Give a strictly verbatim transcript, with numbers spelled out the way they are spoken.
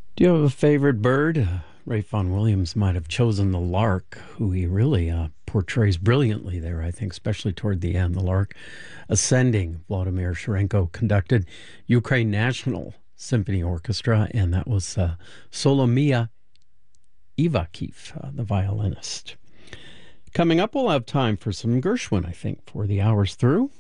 Do you have a favorite bird? Uh, Ray Vaughan Williams might have chosen the lark, who he really uh, portrays brilliantly there, I think, especially toward the end. The lark ascending. Vladimir Sharenko conducted Ukraine National Symphony Orchestra, and that was uh, Solomia Ivakiv, uh, the violinist. Coming up, we'll have time for some Gershwin, I think, for the hours through.